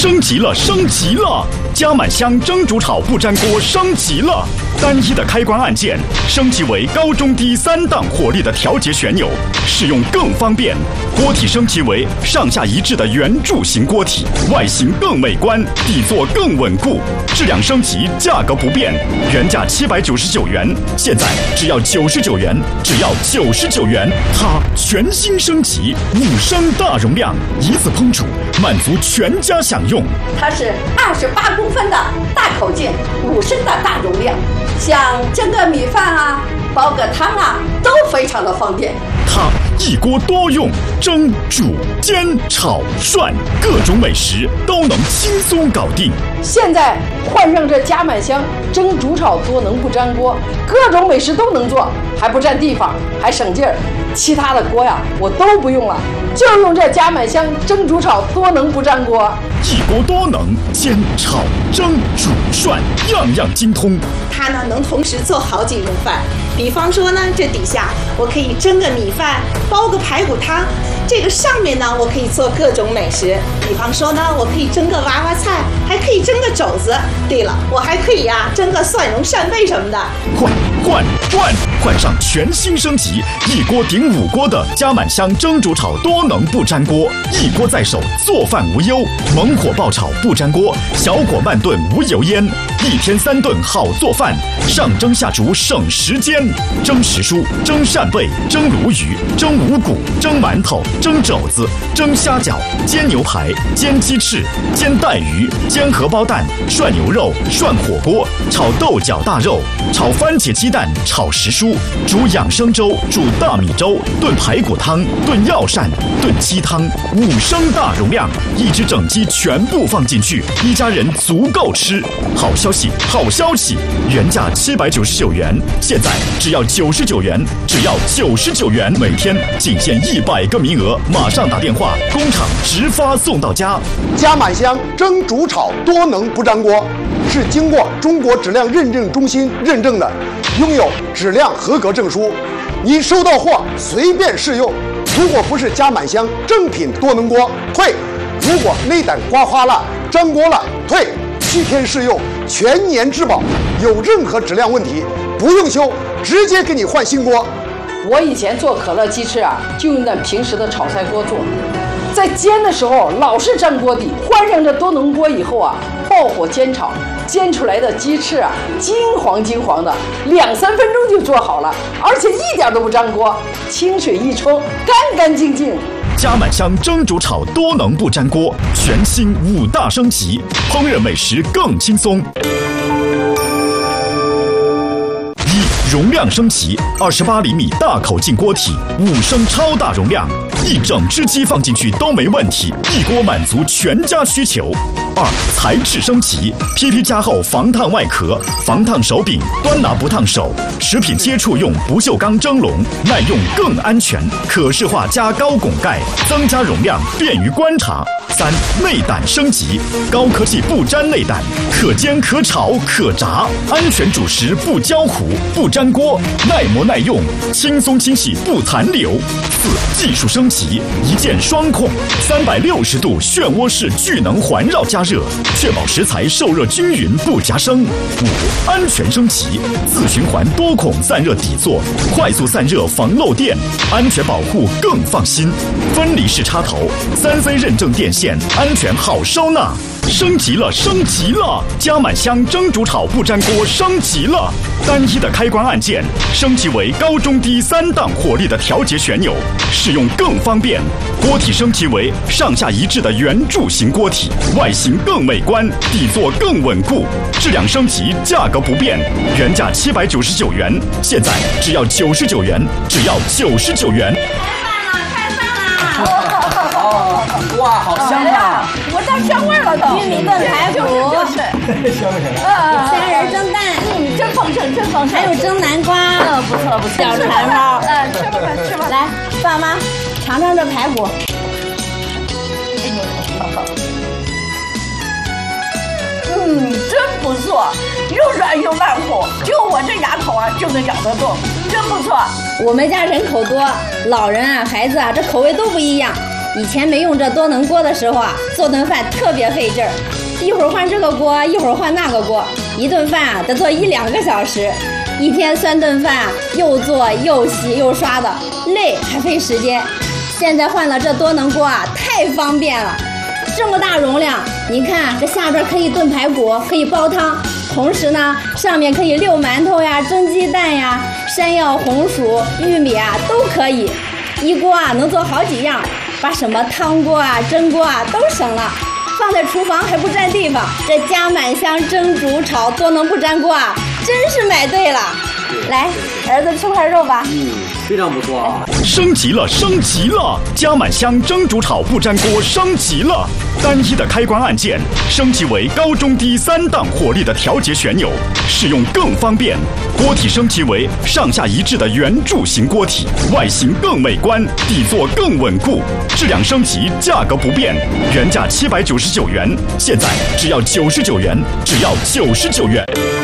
升级了，升级了！加满香蒸煮炒不粘锅升级了，单一的开关按键升级为高中低3档火力的调节旋钮，使用更方便。锅体升级为上下一致的圆柱形锅体，外形更美观，底座更稳固。质量升级，价格不变，原价799元，现在只要99元，只要99元。它全新升级，5升大容量，一次烹煮，满足全家享用。 它是28公分的大口径，5升的大容量，像蒸个米饭啊，煲个汤啊，都非常的方便。 它一锅多用，蒸、煮、煎、炒、涮，各种美食都能轻松搞定。 现在换上这加满香蒸煮炒多能不粘锅，各种美食都能做，还不占地方，还省劲儿。其他的锅呀，我都不用了，就用这加满香蒸煮炒多能不粘锅。 一锅多能，煎、炒、蒸、煮、涮，样样精通。 它呢能同时做好几种饭，比方说呢，这底下我可以蒸个米饭，煲个排骨汤。这个上面呢，我可以做各种美食，比方说呢，我可以蒸个娃娃菜，还可以蒸个肘子。对了，我还可以蒸个蒜蓉扇贝什么的。 换上全新升级，一锅顶5锅的加满香蒸煮炒多能不粘锅，一锅在手，做饭无忧。猛火爆炒不粘锅，小火慢炖无油烟，1天3顿好做饭，上蒸下煮省时间。蒸时蔬，蒸扇贝，蒸鲈鱼，蒸五谷，蒸馒头，蒸肘子，蒸虾饺，煎牛排，煎鸡翅，煎带鱼，煎荷包蛋，涮牛肉，涮火锅，炒豆角大肉，炒番茄鸡蛋，炒时蔬，煮养生粥，煮大米粥，炖排骨汤，炖药膳，炖鸡汤，5升大容量，一只整鸡全部放进去，一家人足够吃。好消息，好消息！原价799元，现在只要99元，只要99元，每天仅限100个名额，马上打电话，工厂直发送到家。 加满香蒸煮炒多能不粘锅，是经过中国质量认证中心认证的，拥有质量合格证书。你收到货随便试用，如果不是加满香正品多能锅，退；如果内胆刮花了、粘锅了，退。7天试用，全年质保，有任何质量问题不用修，直接给你换新锅。 我以前做可乐鸡翅就用那平时的炒菜锅做，在煎的时候老是粘锅底，换上这多能锅以后爆火煎炒，煎出来的鸡翅金黄金黄的，2-3分钟就做好了，而且一点都不粘锅，清水一冲，干干净净。 加满香蒸煮炒多能不粘锅，全新5大升级，烹饪美食更轻松。容量升级，28厘米大口径锅体，5升超大容量，一整只鸡放进去都没问题，一锅满足全家需求。2、材质升级 ，PP 加厚防烫外壳，防烫手柄，端拿不烫手，食品接触用不锈钢蒸笼，耐用更安全，可视化加高拱盖，增加容量，便于观察。3、内胆升级，高科技不粘内胆，可煎可炒可炸，安全煮食不焦糊不粘锅，耐磨耐用，轻松清洗不残留。4、技术升级，一键双控，360度漩涡式聚能环绕加热，确保食材受热均匀不夹生。5、安全升级，自循环多孔散热底座，快速散热防漏电，安全保护更放心。分离式插头，3C 认证电线，安全好收纳。升级了，升级了！加满香蒸煮炒不粘锅升级了，单一的开关按键升级为高中低3档火力的调节旋钮，使用更方便。锅体升级为上下一致的圆柱形锅体，外形更美观，底座更稳固。质量升级，价格不变，原价799元，现在只要99元，只要99元。 哇，好香啊！ 我到香味了都。 玉米炖排骨， 香不香？ 虾仁蒸蛋， 真丰盛，真丰盛。 还有蒸南瓜，不错不错。小馋泡， 吃吧吃吧。 来，爸妈尝尝这排骨。 真不错，又软又烂乎，就我这牙口就能咬得动，真不错。 我们家人口多，老人孩子这口味都不一样。 以前没用这多能锅的时候啊，做顿饭特别费劲儿，一会儿换这个锅，一会儿换那个锅，一顿饭啊得做1-2个小时，一天3顿饭啊，又做又洗又刷的，累还费时间。现在换了这多能锅啊，太方便了。这么大容量，你看这下边可以炖排骨，可以煲汤，同时呢，上面可以溜馒头呀、蒸鸡蛋呀、山药、红薯、玉米啊都可以。一锅啊能做好几样，把什么汤锅啊、蒸锅啊都省了，放在厨房还不占地方。这加满香蒸煮炒多能不粘锅啊，真是买对了。来，儿子吃块肉吧。 非常不错啊！ 升级了，升级了！加满香蒸煮炒不粘锅升级了，单一的开关按键升级为高中低3档火力的调节旋钮，使用更方便。锅体升级为上下一致的圆柱形锅体，外形更美观，底座更稳固。质量升级，价格不变，原价799元，现在只要99元，只要99元。